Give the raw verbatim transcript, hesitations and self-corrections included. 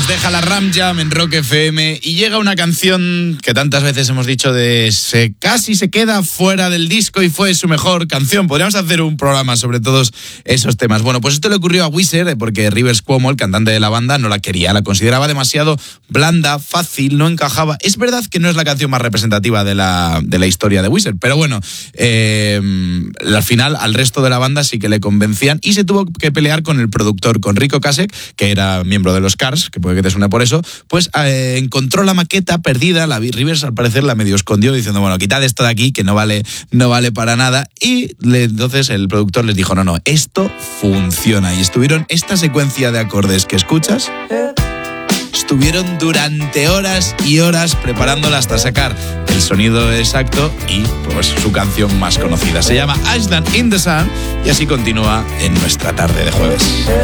Nos deja la Ram Jam en Rock F M y llega una canción que tantas veces hemos dicho de se casi se queda fuera del disco y fue su mejor canción. Podríamos hacer un programa sobre todos esos temas. Bueno, pues esto le ocurrió a Weezer porque Rivers Cuomo, el cantante de la banda, no la quería, la consideraba demasiado blanda, fácil, no encajaba. Es verdad que no es la canción más representativa de la, de la historia de Weezer, pero bueno, eh, al final al resto de la banda sí que le convencían y se tuvo que pelear con el productor, con Rico Ocasek, que era miembro de los Cars, que puede que te suene por eso, pues eh, encontró la maqueta perdida, la Rivers al parecer la medio escondió diciendo, bueno, quitad esto de aquí que no vale, no vale para nada, y le, entonces el productor les dijo, no, no, esto funciona, y estuvieron esta secuencia de acordes que escuchas, estuvieron durante horas y horas preparándola hasta sacar el sonido exacto y pues su canción más conocida. Se llama Ashdown in the Sun y así continúa en nuestra tarde de jueves.